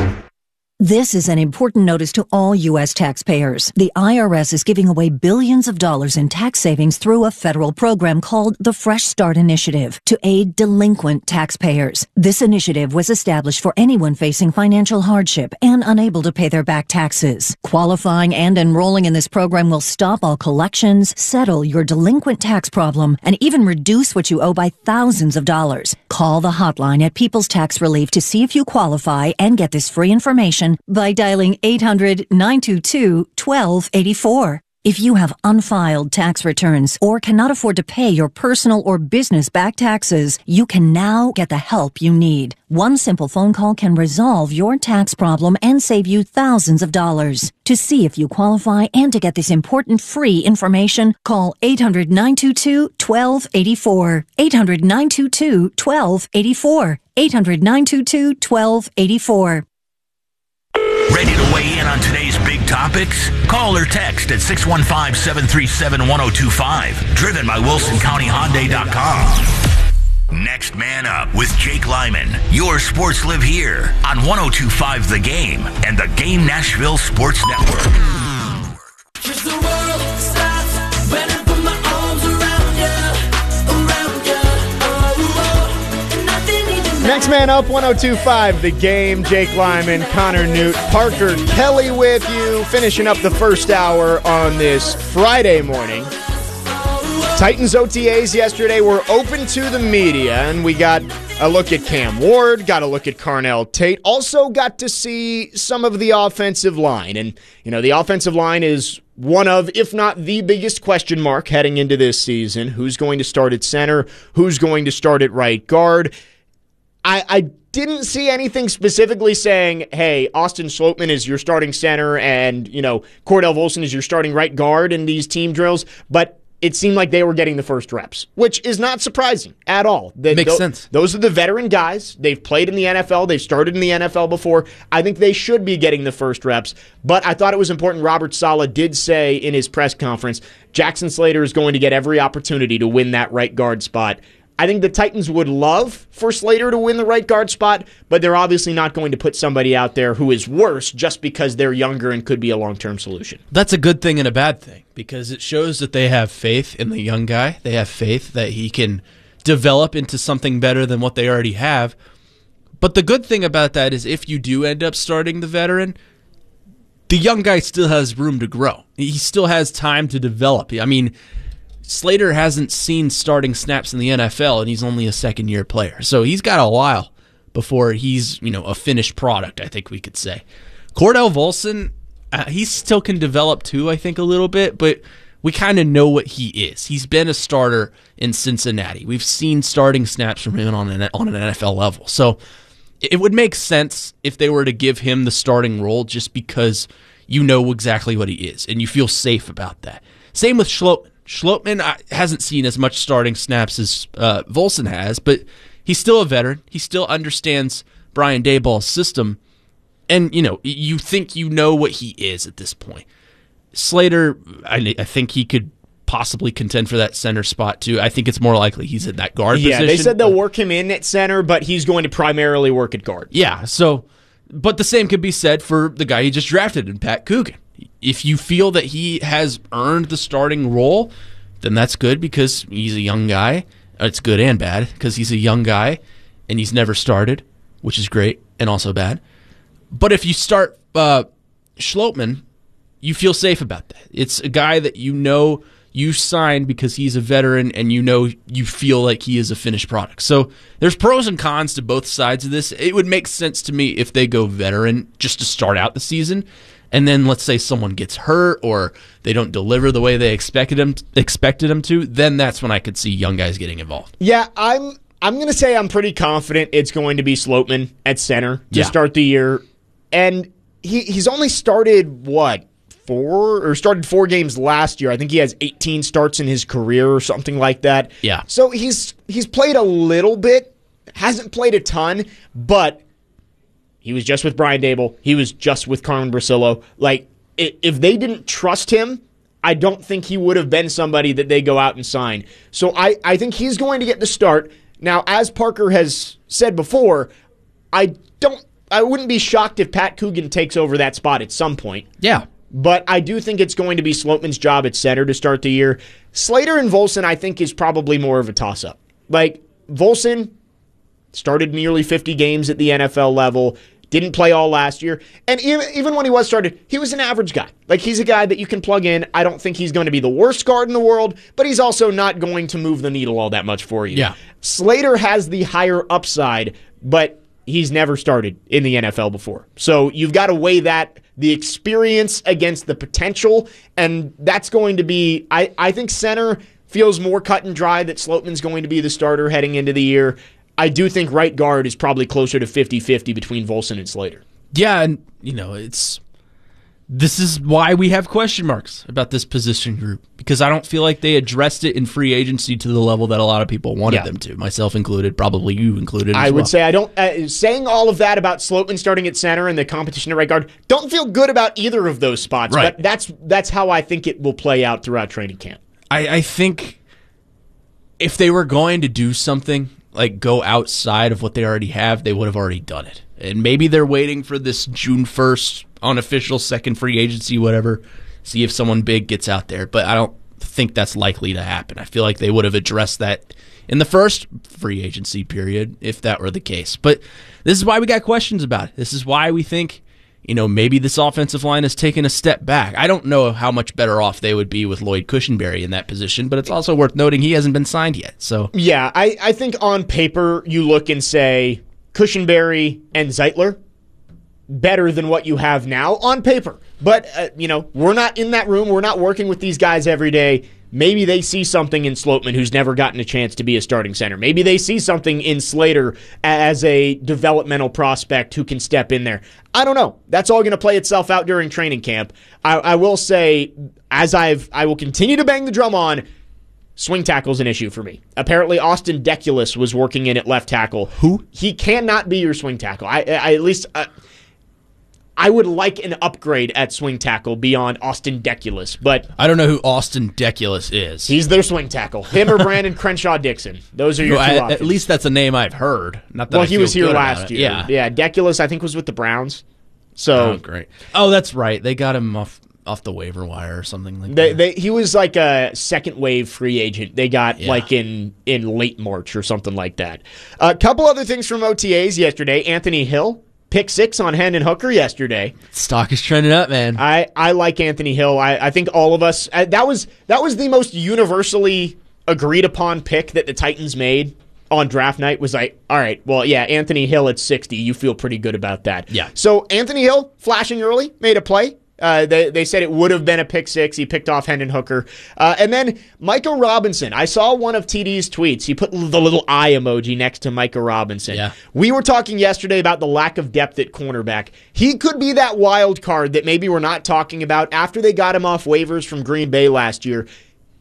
This is an important notice to all U S taxpayers. The I R S is giving away billions of dollars in tax savings through a federal program called the Fresh Start Initiative to aid delinquent taxpayers. This initiative was established for anyone facing financial hardship and unable to pay their back taxes. Qualifying and enrolling in this program will stop all collections, settle your delinquent tax problem, and even reduce what you owe by thousands of dollars. Call the hotline at People's Tax Relief to see if you qualify and get this free information by dialing eight hundred, nine two two, one two eight four. If you have unfiled tax returns or cannot afford to pay your personal or business back taxes, you can now get the help you need. One simple phone call can resolve your tax problem and save you thousands of dollars. To see if you qualify and to get this important free information, call eight hundred, nine two two, one two eight four. eight hundred, nine two two, one two eight four. eight hundred, nine two two, one two eight four. Ready to weigh in on today's big topics? Call or text at six one five, seven three seven, one oh two five. Driven by Wilson County Hyundai dot com. Next Man Up with Jake Lyman. Your sports live here on one oh two point five The Game and the Game Nashville Sports Network. The world stops when I put my arms around you, around you. Oh, oh, nothing even Next Man Up, one oh two point five The Game. Jake Lyman, Connor Newt, Parker Kelly with you, finishing up the first hour on this Friday morning. Titans O T As yesterday were open to the media, and we got a look at Cam Ward, got a look at Carnell Tate, also got to see some of the offensive line. And, you know, the offensive line is one of, if not the biggest question mark heading into this season. Who's going to start at center? Who's going to start at right guard? I, I didn't see anything specifically saying, hey, Austin Schlottman is your starting center and, you know, Cordell Volson is your starting right guard in these team drills, but it seemed like they were getting the first reps, which is not surprising at all. The, Makes th- sense. Those are the veteran guys. They've played in the N F L. They've started in the N F L before. I think they should be getting the first reps, but I thought it was important. Robert Saleh did say in his press conference, Jackson Slater is going to get every opportunity to win that right guard spot. I think the Titans would love for Slater to win the right guard spot, but they're obviously not going to put somebody out there who is worse just because they're younger and could be a long-term solution. That's a good thing and a bad thing because it shows that they have faith in the young guy. They have faith that he can develop into something better than what they already have. But the good thing about that is if you do end up starting the veteran, the young guy still has room to grow. He still has time to develop. I mean, Slater hasn't seen starting snaps in the N F L, and he's only a second-year player. So he's got a while before he's, you know, a finished product, I think we could say. Cordell Volson, uh, he still can develop too, I think, a little bit, but we kind of know what he is. He's been a starter in Cincinnati. We've seen starting snaps from him on an, on an N F L level. So it would make sense if they were to give him the starting role just because you know exactly what he is, and you feel safe about that. Same with Schlottman. Schlottman hasn't seen as much starting snaps as uh, Volson has, but he's still a veteran. He still understands Brian Daboll's system, and you know you think you know what he is at this point. Slater, I, I think he could possibly contend for that center spot too. I think it's more likely he's in that guard yeah, position. Yeah, they said they'll work him in at center, but he's going to primarily work at guard. Yeah, so, but the same could be said for the guy he just drafted in Pat Coogan. If you feel that he has earned the starting role, then that's good because he's a young guy. It's good and bad because he's a young guy and he's never started, which is great and also bad. But if you start uh, Schlottman, you feel safe about that. It's a guy that you know you signed because he's a veteran and you know you feel like he is a finished product. So there's pros and cons to both sides of this. It would make sense to me if they go veteran just to start out the season. And then let's say someone gets hurt or they don't deliver the way they expected them expected them to, then that's when I could see young guys getting involved. Yeah, I'm I'm going to say I'm pretty confident it's going to be Schlottman at center to yeah. start the year. And he he's only started, what, four? Or started four games last year. I think he has eighteen starts in his career or something like that. Yeah. So he's he's played a little bit, hasn't played a ton, but he was just with Brian Daboll. He was just with Carmen Bracillo. Like, if they didn't trust him, I don't think he would have been somebody that they go out and sign. So I, I think he's going to get the start. Now, as Parker has said before, I don't. I wouldn't be shocked if Pat Coogan takes over that spot at some point. Yeah. But I do think it's going to be Schlottman's job at center to start the year. Slater and Volson, I think, is probably more of a toss-up. Like, Volson started nearly fifty games at the N F L level, didn't play all last year, and even, even when he was started, he was an average guy. Like, he's a guy that you can plug in. I don't think he's going to be the worst guard in the world, but he's also not going to move the needle all that much for you. Yeah. Slater has the higher upside, but he's never started in the N F L before. So you've got to weigh that, the experience against the potential, and that's going to be, I, I think center feels more cut and dry that Schlottman's going to be the starter heading into the year. I do think right guard is probably closer to fifty-fifty between Volson and Slater. Yeah, and, you know, it's This is why we have question marks about this position group, because I don't feel like they addressed it in free agency to the level that a lot of people wanted Yeah. them to, myself included, probably you included as I would well. say I don't. Uh, saying all of that about Sloatman starting at center and the competition at right guard, don't feel good about either of those spots. Right. But that's that's how I think it will play out throughout training camp. I, I think if they were going to do something, like go outside of what they already have, they would have already done it. And maybe they're waiting for this June first unofficial second free agency, whatever, see if someone big gets out there. But I don't think that's likely to happen. I feel like they would have addressed that in the first free agency period if that were the case. But this is why we got questions about it. This is why we think, you know, maybe this offensive line has taken a step back. I don't know how much better off they would be with Lloyd Cushenberry in that position, but it's also worth noting he hasn't been signed yet. So Yeah, I, I think on paper you look and say Cushenberry and Zeitler better than what you have now on paper. But, uh, you know, we're not in that room. We're not working with these guys every day. Maybe they see something in Sloatman who's never gotten a chance to be a starting center. Maybe they see something in Slater as a developmental prospect who can step in there. I don't know. That's all going to play itself out during training camp. I, I will say, as I've, I will continue to bang the drum on, swing tackle's an issue for me. Apparently, Austin Deculus was working in at left tackle. Who? He cannot be your swing tackle. I, I at least... Uh, I would like an upgrade at swing tackle beyond Austin Deculus, but I don't know who Austin Deculus is. He's their swing tackle. Him or Brandon Crenshaw Dixon. Those are your Well, two I- options. At least that's a name I've heard. Not that well, I he feel was here good about last it. year. Yeah. yeah. Deculus, I think, was with the Browns. So Oh, great. Oh, that's right. They got him off off the waiver wire or something like They, that. they, he was like a second wave free agent. They got Yeah. like in, in late March or something like that. A couple other things from O T As yesterday. Anthony Hill, pick six on Hendon Hooker yesterday. Stock is trending up, man. I, I like Anthony Hill. I, I think all of us uh, that was that was the most universally agreed upon pick that the Titans made on draft night. Was like, all right, well, yeah, Anthony Hill at sixty. You feel pretty good about that. Yeah. So Anthony Hill flashing early, made a play. Uh, they, they said it would have been a pick six. He picked off Hendon Hooker. Uh, and then Micah Robinson. I saw one of T D's tweets. He put the little eye emoji next to Micah Robinson. Yeah. We were talking yesterday about the lack of depth at cornerback. He could be that wild card that maybe we're not talking about after they got him off waivers from Green Bay last year.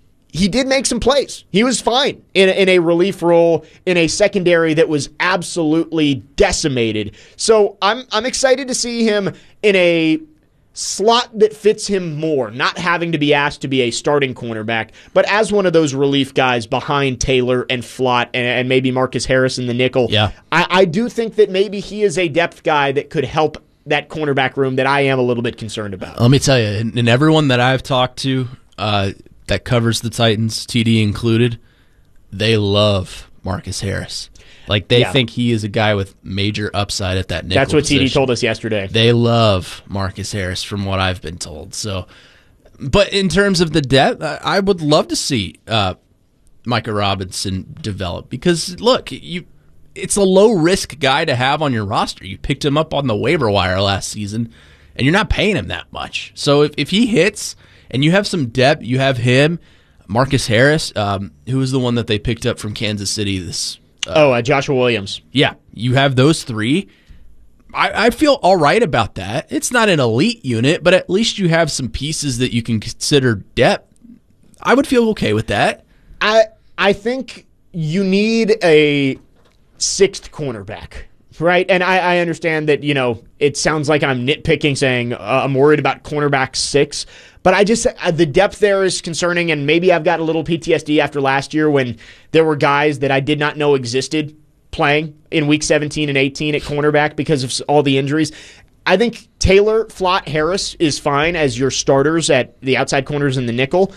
He did make some plays. He was fine in a, in a relief role in a secondary that was absolutely decimated. So I'm I'm excited to see him in a slot that fits him more, not having to be asked to be a starting cornerback, but as one of those relief guys behind Taylor and Flott and, and maybe Marcus Harris in the nickel. Yeah. I, I do think that maybe he is a depth guy that could help that cornerback room that I am a little bit concerned about. Let me tell you, and and everyone that I've talked to uh, that covers the Titans, T D included, they love Marcus Harris. Like, they Yeah. think he is a guy with major upside at that nickel That's what T D position. told us yesterday. They love Marcus Harris, from what I've been told. So, but in terms of the depth, I I would love to see uh, Micah Robinson develop, because look, you, it's a low risk guy to have on your roster. You picked him up on the waiver wire last season, and you're not paying him that much. So if if he hits and you have some depth, you have him, Marcus Harris, um, who was the one that they picked up from Kansas City this. Uh, oh, uh, Joshua Williams. Yeah, you have those three. I, I feel all right about that. It's not an elite unit, but at least you have some pieces that you can consider depth. I would feel okay with that. I I think you need a sixth cornerback, right? And I, I understand that, you know, it sounds like I'm nitpicking saying uh, I'm worried about cornerback six, but I just, uh, the depth there is concerning, and maybe I've got a little P T S D after last year when there were guys that I did not know existed playing in week seventeen and eighteen at cornerback because of all the injuries. I think Taylor, Flott, Harris is fine as your starters at the outside corners and the nickel,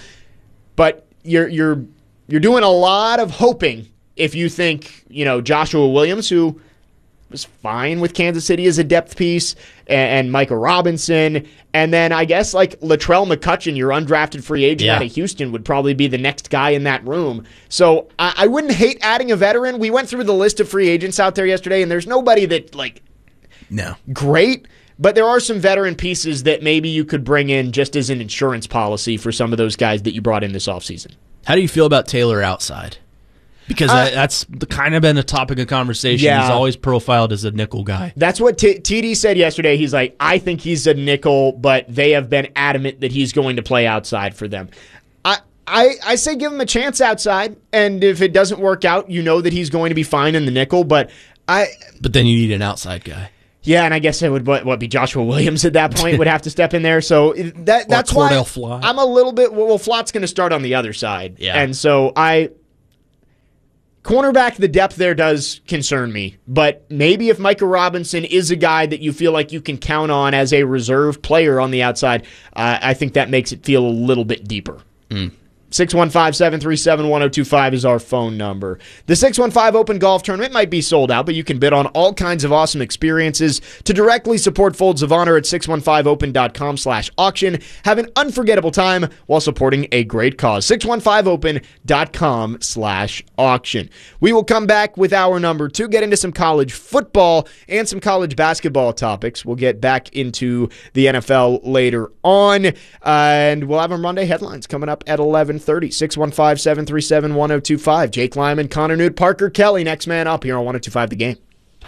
but you're you're you're doing a lot of hoping if you think, you know, Joshua Williams, who was fine with Kansas City as a depth piece, and, and Micah Robinson, and then I guess like Latrell McCutcheon, your undrafted free agent Yeah. out of Houston, would probably be the next guy in that room. So I, I wouldn't hate adding a veteran. We went through the list of free agents out there yesterday, and there's nobody that, like, No. great, but there are some veteran pieces that maybe you could bring in just as an insurance policy for some of those guys that you brought in this offseason. How do you feel about Taylor outside? Because Uh, I, that's the, kind of been a topic of conversation. Yeah. He's always profiled as a nickel guy. That's what T- TD said yesterday. He's like, I think he's a nickel, but they have been adamant that he's going to play outside for them. I, I, I say give him a chance outside, and if it doesn't work out, you know that he's going to be fine in the nickel. But I, But then you need an outside guy. yeah, and I guess it would what, what be Joshua Williams at that point would have to step in there. So that that's why Cordell Flott. I'm a little bit. Well, Flott's going to start on the other side, Yeah. and so I. Cornerback, the depth there does concern me, but maybe if Micah Robinson is a guy that you feel like you can count on as a reserve player on the outside, uh, I think that makes it feel a little bit deeper. Mm. six one five, seven three seven, one oh two five is our phone number. The six one five Open Golf Tournament might be sold out, but you can bid on all kinds of awesome experiences. To directly support Folds of Honor at six one five open dot com slash auction. Have an unforgettable time while supporting a great cause. six one five open dot com slash auction. We will come back with our number two, get into some college football and some college basketball topics. We'll get back into the N F L later on, uh, and we'll have our Monday headlines coming up at eleven thirty. six one five, seven three seven, one oh two five. Jake Lyman, Connor Newt, Parker Kelly, next man up here on one oh two five The Game.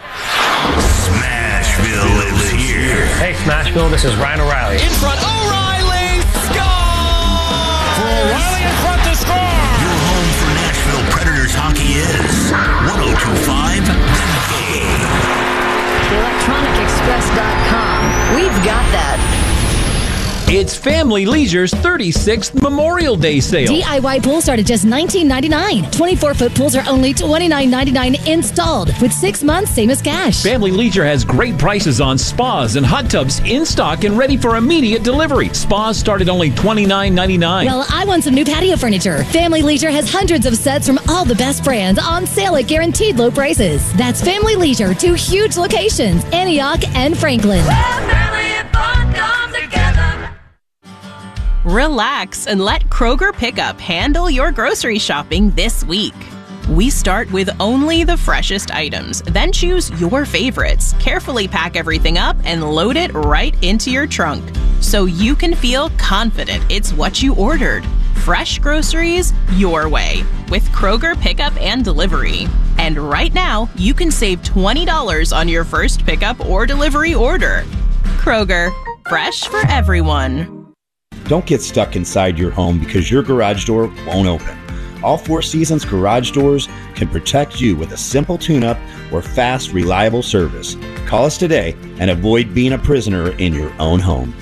Smashville is here. Hey, Smashville, this is Ryan O'Reilly. In front, O'Reilly score! For O'Reilly in front to score! Your home for Nashville Predators hockey is one oh two five The Game. electronic express dot com. We've got that. It's Family Leisure's thirty-sixth Memorial Day sale. D I Y pools start at just nineteen ninety-nine. twenty-four foot pools are only twenty-nine ninety-nine installed with six months, same as cash. Family Leisure has great prices on spas and hot tubs in stock and ready for immediate delivery. Spas start at only twenty-nine ninety-nine. Well, I want some new patio furniture. Family Leisure has hundreds of sets from all the best brands on sale at guaranteed low prices. That's Family Leisure, two huge locations, Antioch and Franklin. Relax and let Kroger Pickup handle your grocery shopping this week. We start with only the freshest items, then choose your favorites, carefully pack everything up, and load it right into your trunk so you can feel confident it's what you ordered. Fresh groceries your way with Kroger Pickup and Delivery. And right now, you can save twenty dollars on your first pickup or delivery order. Kroger, fresh for everyone. Don't get stuck inside your home because your garage door won't open. All Four Seasons garage doors can protect you with a simple tune-up or fast, reliable service. Call us today and avoid being a prisoner in your own home.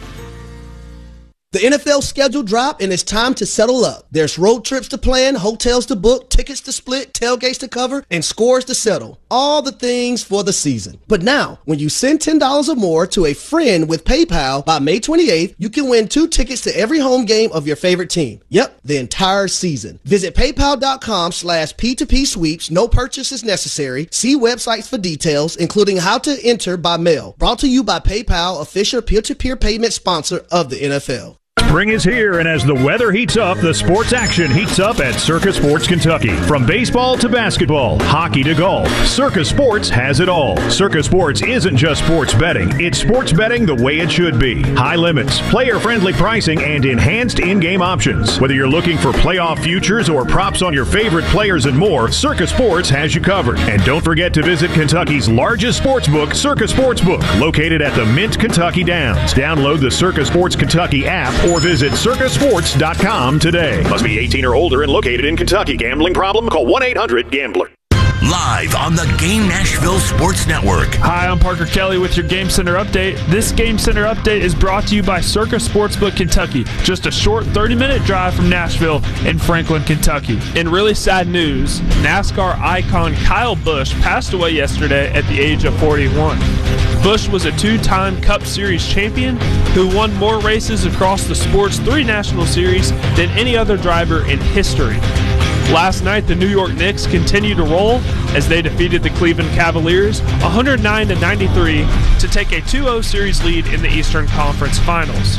The N F L schedule dropped and it's time to settle up. There's road trips to plan, hotels to book, tickets to split, tailgates to cover, and scores to settle. All the things for the season. But now, when you send ten dollars or more to a friend with PayPal by May twenty-eighth, you can win two tickets to every home game of your favorite team. Yep, the entire season. Visit paypal.com slash P2P sweeps. No purchase is necessary. See websites for details, including how to enter by mail. Brought to you by PayPal, official peer-to-peer payment sponsor of the N F L. Spring is here, and as the weather heats up, the sports action heats up at Circa Sports Kentucky. From baseball to basketball, hockey to golf, Circa Sports has it all. Circa Sports isn't just sports betting, it's sports betting the way it should be. High limits, player-friendly pricing, and enhanced in-game options. Whether you're looking for playoff futures or props on your favorite players and more, Circa Sports has you covered. And don't forget to visit Kentucky's largest sportsbook, Circa Sportsbook, located at the Mint Kentucky Downs. Download the Circa Sports Kentucky app or visit circa sports dot com today. Must be eighteen or older and located in Kentucky. Gambling problem? Call one eight hundred gambler. Live on the Game Nashville Sports Network. Hi, I'm Parker Kelly with your Game Center update. This Game Center update is brought to you by Circa Sportsbook Kentucky, just a short thirty-minute drive from Nashville in Franklin, Kentucky. In really sad news, NASCAR icon Kyle Busch passed away yesterday at the age of forty-one. Busch was a two-time Cup Series champion who won more races across the sport's three national series than any other driver in history. Last night, the New York Knicks continued to roll as they defeated the Cleveland Cavaliers one hundred nine to ninety-three to take a two oh series lead in the Eastern Conference Finals.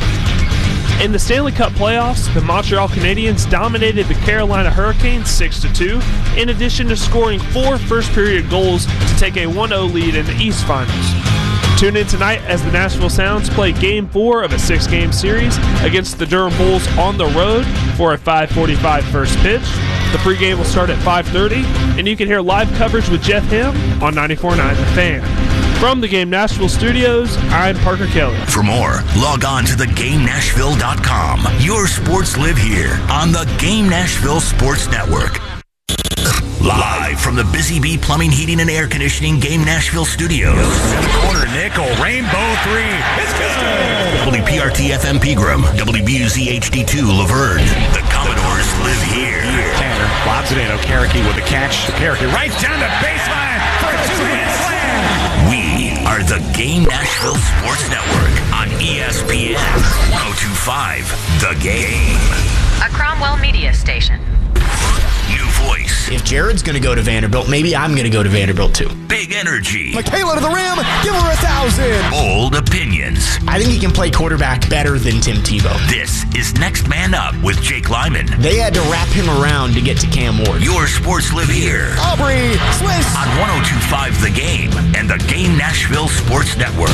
In the Stanley Cup playoffs, the Montreal Canadiens dominated the Carolina Hurricanes six to two, in addition to scoring four first-period goals to take a one oh lead in the East Finals. Tune in tonight as the Nashville Sounds play Game four of a six-game series against the Durham Bulls on the road for a five forty-five first pitch. The pregame will start at five thirty, and you can hear live coverage with Jeff Himm on ninety-four point nine The Fan. From the Game Nashville studios, I'm Parker Kelly. For more, log on to the game nashville dot com. Your sports live here on the Game Nashville Sports Network. Live from the Busy Bee Plumbing, Heating, and Air Conditioning Game Nashville studios. Corner nickel, rainbow three. It's good. W P R T F M Pegram, W B U Z H D two Laverne. The Commodores live here. Tanner lobs it in. Okereke with the catch. Okereke right down the baseline for a two-hit slam. We are the Game Nashville Sports Network on E S P N one oh two point five The Game. A Cromwell media station. New voice. If Jared's going to go to Vanderbilt, maybe I'm going to go to Vanderbilt too. Big energy. Michaela to the rim. Give her a thousand. Bold opinions. I think he can play quarterback better than Tim Tebow. This is Next Man Up with Jake Lyman. They had to wrap him around to get to Cam Ward. Your sports live here. Aubrey Swiss. On one oh two point five The Game and the Game Nashville Sports Network.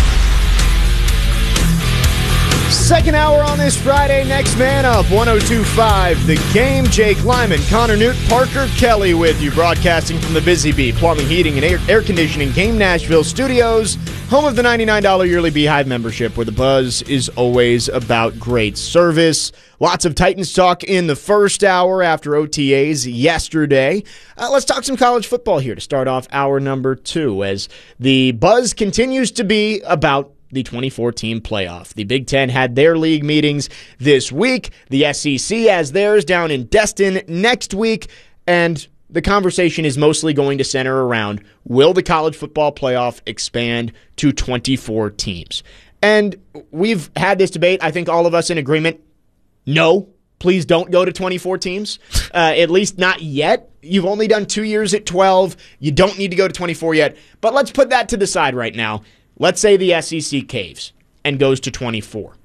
Second hour on this Friday, Next Man Up, one oh two point five The Game. Jake Lyman, Connor Newt, Parker Kelly with you, broadcasting from the Busy Bee Plumbing, Heating, and Air, Air Conditioning Game Nashville studios, home of the ninety-nine dollars yearly Beehive membership, where the buzz is always about great service. Lots of Titans talk in the first hour after O T As yesterday. Uh, let's talk some college football here to start off hour number two, as the buzz continues to be about the twenty-four team playoff. The Big Ten had their league meetings this week. The S E C has theirs down in Destin next week. And the conversation is mostly going to center around, will the college football playoff expand to twenty-four teams? And we've had this debate, I think all of us in agreement. No, please don't go to twenty-four teams. Uh, at least not yet. You've only done two years at twelve. You don't need to go to twenty-four yet. But let's put that to the side right now. Let's say the S E C caves and goes to twenty-four.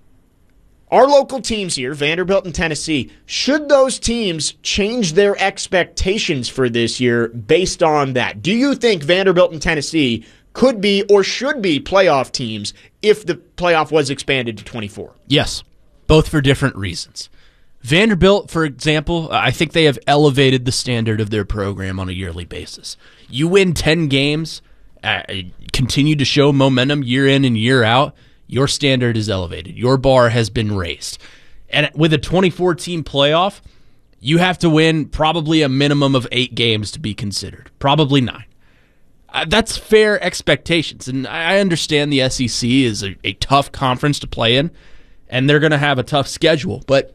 Our local teams here, Vanderbilt and Tennessee, should those teams change their expectations for this year based on that? Do you think Vanderbilt and Tennessee could be or should be playoff teams if the playoff was expanded to twenty-four? Yes, both for different reasons. Vanderbilt, for example, I think they have elevated the standard of their program on a yearly basis. You win ten games, Uh, continue to show momentum year in and year out, your standard is elevated. Your bar has been raised. And with a twenty-four team playoff, you have to win probably a minimum of eight games to be considered. Probably nine. Uh, that's fair expectations. And I understand the S E C is a, a tough conference to play in, and they're going to have a tough schedule. But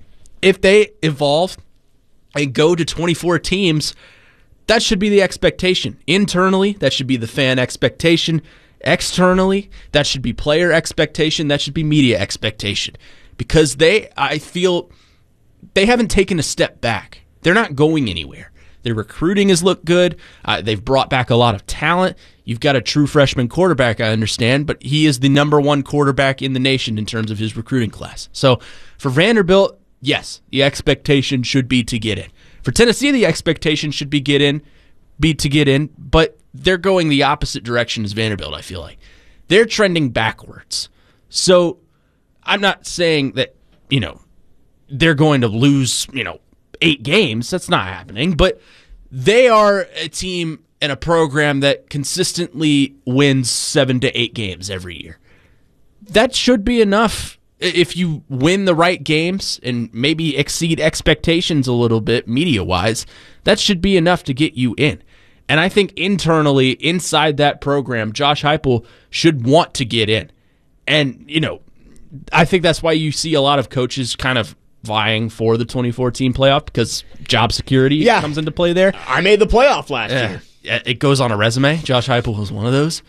if they evolve and go to twenty-four teams, that should be the expectation. Internally, that should be the fan expectation. Externally, that should be player expectation. That should be media expectation. Because they, I feel, they haven't taken a step back. They're not going anywhere. Their recruiting has looked good. Uh, they've brought back a lot of talent. You've got a true freshman quarterback, I understand, but he is the number one quarterback in the nation in terms of his recruiting class. So for Vanderbilt, yes, the expectation should be to get in. For Tennessee, the expectation should be get in, be to get in, but they're going the opposite direction as Vanderbilt, I feel like. They're trending backwards. So I'm not saying that, you know, they're going to lose, you know, eight games. That's not happening. But they are a team and a program that consistently wins seven to eight games every year. That should be enough. If you win the right games and maybe exceed expectations a little bit media-wise, that should be enough to get you in. And I think internally, inside that program, Josh Heupel should want to get in. And, you know, I think that's why you see a lot of coaches kind of vying for the twenty-four team playoff, because job security yeah. comes into play there. I made the playoff last yeah. year. It goes on a resume. Josh Heupel was one of those.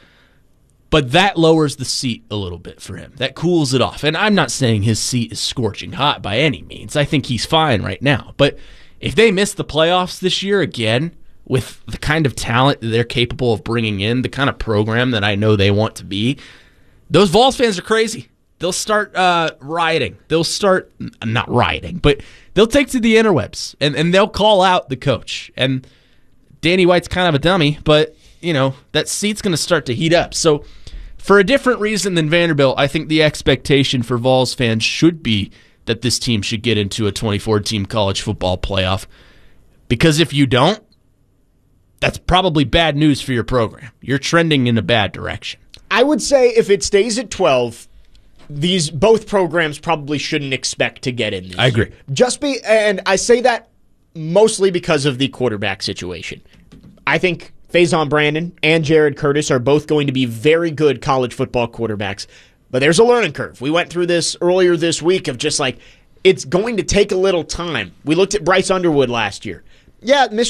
But that lowers the seat a little bit for him. That cools it off. And I'm not saying his seat is scorching hot by any means. I think he's fine right now. But if they miss the playoffs this year again, with the kind of talent that they're capable of bringing in, the kind of program that I know they want to be, those Vols fans are crazy. They'll start uh, rioting. They'll start, not rioting, but they'll take to the interwebs, and, and they'll call out the coach. And Danny White's kind of a dummy, but, you know, that seat's going to start to heat up. So for a different reason than Vanderbilt, I think the expectation for Vols fans should be that this team should get into a twenty-four team college football playoff. Because if you don't, that's probably bad news for your program. You're trending in a bad direction. I would say if it stays at twelve, these both programs probably shouldn't expect to get in this I agree. year. Just be, and I say that mostly because of the quarterback situation. I think Faison Brandon and Jared Curtis are both going to be very good college football quarterbacks, but there's a learning curve. We went through this earlier this week of just like, it's going to take a little time. We looked at Bryce Underwood last year. Yeah, Michigan